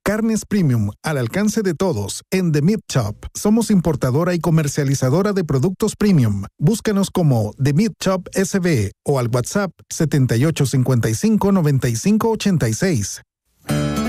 Carnes premium al alcance de todos en The Meat Shop. Somos importadora y comercializadora de productos premium. Búscanos como The Meat Shop SB o al WhatsApp 7855-9586.